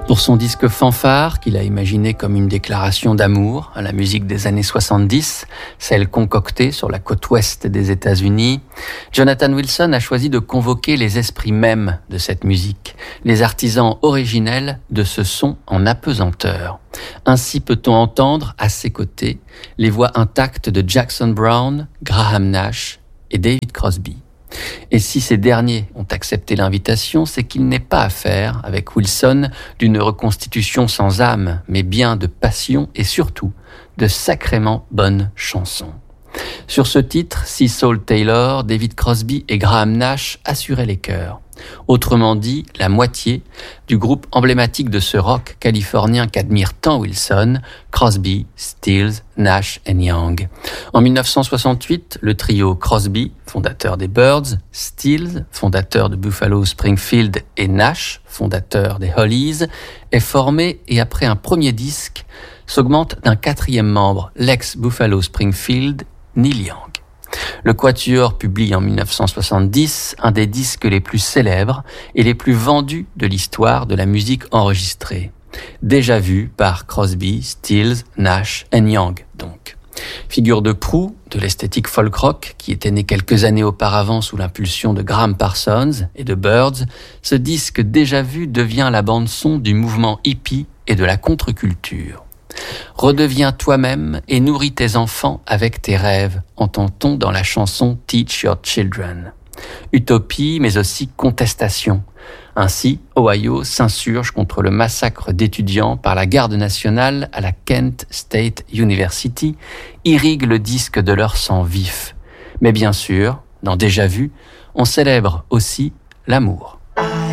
Pour son disque Fanfare, qu'il a imaginé comme une déclaration d'amour à la musique des années 70, celle concoctée sur la côte ouest des États-Unis, Jonathan Wilson a choisi de convoquer les esprits mêmes de cette musique, les artisans originels de ce son en apesanteur. Ainsi peut-on entendre à ses côtés les voix intactes de Jackson Browne, Graham Nash et David Crosby. Et si ces derniers ont accepté l'invitation, c'est qu'il n'est pas affaire, avec Wilson, d'une reconstitution sans âme, mais bien de passion et surtout de sacrément bonnes chansons. Sur ce titre, Sea Soul Taylor, David Crosby et Graham Nash assuraient les chœurs. Autrement dit, la moitié du groupe emblématique de ce rock californien qu'admire tant Wilson, Crosby, Stills, Nash & Young. En 1968, le trio Crosby, fondateur des Byrds, Stills, fondateur de Buffalo Springfield et Nash, fondateur des Hollies, est formé et après un premier disque, s'augmente d'un quatrième membre, l'ex-Buffalo Springfield, Neil Young. Le Quatuor publie en 1970 un des disques les plus célèbres et les plus vendus de l'histoire de la musique enregistrée. Déjà vu par Crosby, Stills, Nash & Young, donc. Figure de proue de l'esthétique folk rock qui était née quelques années auparavant sous l'impulsion de Graham Parsons et de Byrds, ce disque déjà vu devient la bande-son du mouvement hippie et de la contre-culture. Redeviens toi-même et nourris tes enfants avec tes rêves, entend-on dans la chanson Teach Your Children. Utopie, mais aussi contestation. Ainsi, Ohio s'insurge contre le massacre d'étudiants par la garde nationale à la Kent State University, irrigue le disque de leur sang vif. Mais bien sûr, dans Déjà vu, on célèbre aussi l'amour.